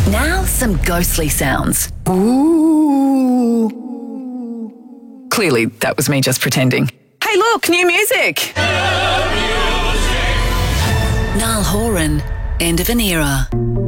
Now, some ghostly sounds. Ooh. Clearly, that was me just pretending. Hey, look, new music! Niall Horan, End of an Era.